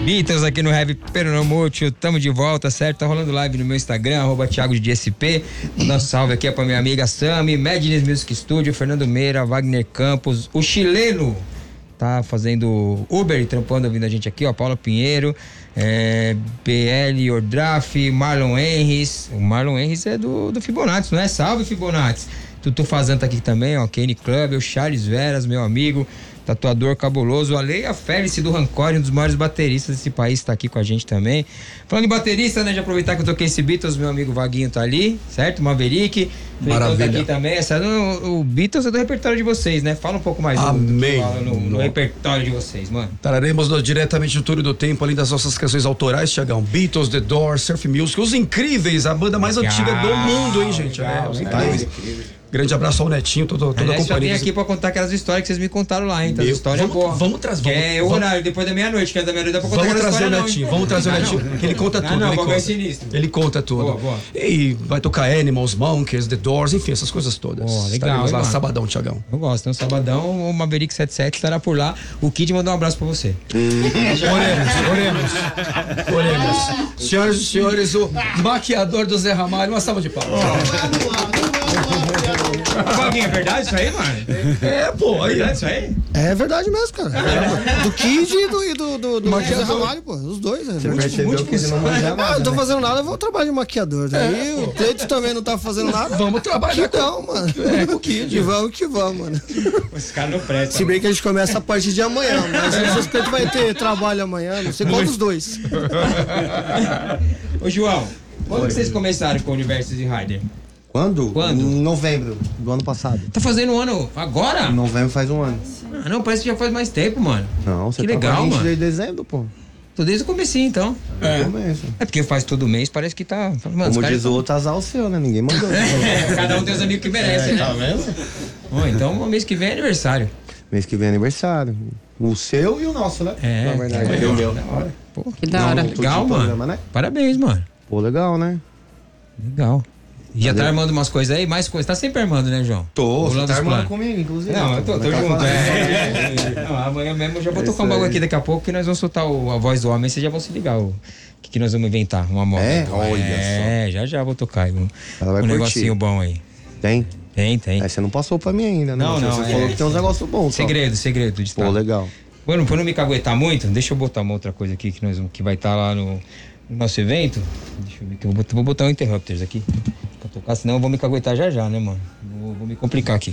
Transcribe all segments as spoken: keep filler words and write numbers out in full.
Beatles aqui no Heavy Peronomútil, tamo de volta, certo? Tá rolando live no meu Instagram, arroba Thiago de S P. Nosso salve aqui é pra minha amiga Sami, Madness Music Studio, Fernando Meira, Wagner Campos, o chileno tá fazendo Uber e trampando, ouvindo a gente aqui, ó, Paula Pinheiro, é, B L Ordraf, Marlon Henris. O Marlon Henris é do, do Fibonacci, não é? Salve, Fibonacci. Tutu Fazano tá aqui também, ó, Kenny Club, o Charles Veras, meu amigo, tatuador cabuloso, a Leia Félix do Rancore, um dos maiores bateristas desse país, tá aqui com a gente também. Falando em baterista, né, de aproveitar que eu toquei esse Beatles, meu amigo Vaguinho tá ali, certo? Maverick, Feitão tá aqui também. Essa, no, o Beatles é do repertório de vocês, né? Fala um pouco mais Amém. do, do, no, no repertório de vocês, mano. Traremos no, diretamente do Túnel do Tempo, além das nossas canções autorais, Thiagão, Beatles, The Doors, Surf Music, Os Incríveis, a banda mais legal, antiga do mundo, hein, gente? Legal, é, Os legal, Incríveis. Incríveis. Grande abraço ao Netinho, todo, toda Aliás, a companhia. Eu vim aqui pra contar aquelas histórias que vocês me contaram lá, hein? Então, as histórias vamos, boas. Vamos trazer. Que é o horário, depois da meia-noite, que é da meia-noite dá pra contar Vamos trazer o história, Netinho, não, vamos trazer o Netinho, que ele conta tudo. Ah, não, ele, conta. É sinistro. Ele conta tudo. Boa, boa. E vai tocar Animals, Monkeys, The Doors, enfim, essas coisas todas. Oh, legal. Estaremos lá mano. sabadão, Thiagão. Eu gosto, então sabadão o Maverick setenta e sete estará por lá. O Kid mandou um abraço pra você. Oremos, oremos, oremos. Senhoras e senhores, o maquiador do Zé Ramalho, uma salva de palmas. Vaguinho, é verdade isso aí, mano? É, pô, aí. É verdade isso aí? É verdade mesmo, cara. É. Do Kid e do, e do, do, do Zé Ramalho, pô. Os dois, é. Você percebeu que ele não manja Ah, nada, não tô né? fazendo nada, eu vou trabalhar de maquiador. Daí o Cleiton também não tá fazendo nada. Vamos trabalhar que não, mano. É, com o Kid. E vamos que vamos, mano. Esse cara não presta. Se bem que a gente começa a partir de amanhã, mas não sei se o Cleiton vai ter trabalho amanhã, não sei qual dos dois. Ô, João, quando que vocês começaram com o Universo de Rider? Quando? Quando? Em novembro do ano passado. Tá fazendo um ano agora? Em novembro faz um ano. Ah, não, parece que já faz mais tempo, mano. Não, você Que tá legal, com a gente mano. desde dezembro, pô. Tô desde o comecinho, então. É. Começo. É porque faz todo mês, parece que tá... Mano, Como diz o outro, azar o seu, né? Ninguém mandou. É, cada um tem os amigos que merece, É, né? tá vendo? Bom, então o mês que vem é aniversário. Mês que vem é aniversário. O seu e o nosso, né? É. Na verdade, É, é o meu. da hora. Pô, Que da hora. Não, tô legal, de mano. programa, né? Parabéns, mano. Pô, legal, né? Legal. E já Valeu. tá armando umas coisas aí, mais coisas. Tá sempre armando, né, João? Tô, Rolando você tá os armando planos. comigo, inclusive. Não, eu tô, tô Tá junto. falando. É. Não, amanhã mesmo eu já vou É tocar um isso bagulho aí. aqui daqui a pouco que nós vamos soltar o, a voz do homem, vocês já vão se ligar. O que, que nós vamos inventar? Uma moda. É? Olha É, já já vou tocar aí um, Ela vai um curtir. negocinho bom aí. Tem? Tem, tem. Aí você não passou pra mim ainda, né? Não, não, Você é. falou que tem uns negócios bons. só. Segredo, segredo de Pô, estar. legal. Bueno, pra não me caguetar muito, deixa eu botar uma outra coisa aqui que, nós, que vai estar lá no, no nosso evento. Deixa eu ver que eu vou botar, vou botar um Interrupters aqui pra tocar, senão eu vou me caguetar já já, né, mano? Vou, vou me complicar aqui.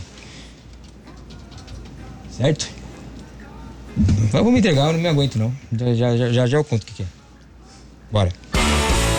Certo? Mas eu vou me entregar, eu não me aguento não. Já já, já, já, já eu conto o que, que é. Bora.